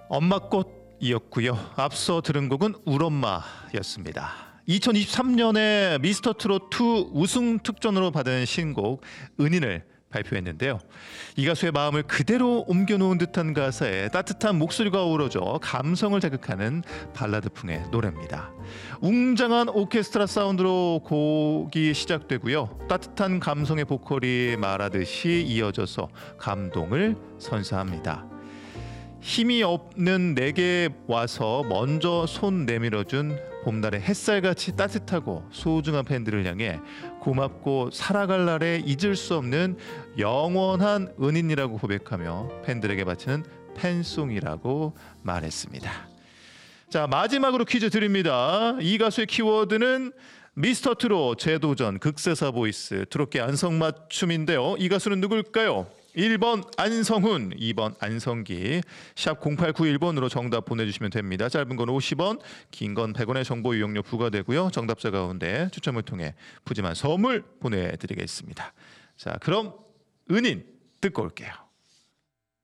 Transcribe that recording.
엄마꽃이었고요. 앞서 들은 곡은 울엄마였습니다. 2023년에 미스터트롯2 우승 특전으로 받은 신곡 은인을 발표했는데요. 이 가수의 마음을 그대로 옮겨놓은 듯한 가사에 따뜻한 목소리가 어우러져 감성을 자극하는 발라드풍의 노래입니다. 웅장한 오케스트라 사운드로 곡이 시작되고요. 따뜻한 감성의 보컬이 말하듯이 이어져서 감동을 선사합니다. 힘이 없는 내게 와서 먼저 손 내밀어준 봄날의 햇살같이 따뜻하고 소중한 팬들을 향해 고맙고 살아갈 날에 잊을 수 없는 영원한 은인이라고 고백하며 팬들에게 바치는 팬송이라고 말했습니다. 자, 마지막으로 퀴즈 드립니다. 이 가수의 키워드는 미스터트롯 재도전 극세사 보이스 트롯계 안성맞춤인데요. 이 가수는 누굴까요? 1번 안성훈, 2번 안성기. 샵 0891번으로 정답 보내주시면 됩니다. 짧은 건 50원, 긴 건 100원의 정보 이용료 부과되고요. 정답자 가운데 추첨을 통해 푸짐한 선물 보내드리겠습니다. 자, 그럼 은인 듣고 올게요.